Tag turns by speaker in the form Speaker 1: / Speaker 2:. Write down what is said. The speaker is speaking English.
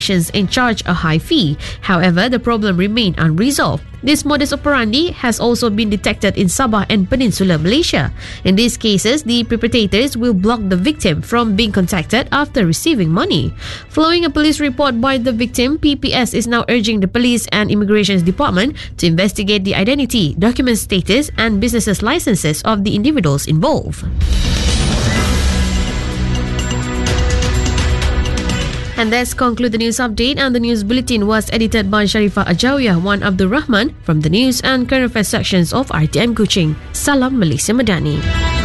Speaker 1: transactions and charge a high fee. However, the problem remained unresolved. This modus operandi has also been detected in Sabah and Peninsular Malaysia. In these cases, the perpetrators will block the victim from being contacted after receiving money. Following a police report by the victim, PPS is now urging the Police and Immigration Department to investigate the identity, document status and businesses licenses of the individuals involved. And that's conclude the news update, and the news bulletin was edited by Sharifah Ajawiyah, Wan Abdul Rahman from the news and current affairs sections of RTM Kuching. Salam Malaysia Madani.